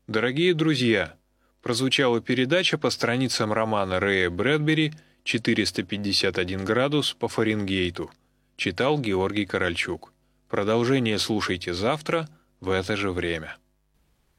Дорогие друзья, прозвучала передача по страницам романа Рэя Брэдбери «451 градус по Фаренгейту». Читал Георгий Корольчук. Продолжение слушайте завтра в это же время.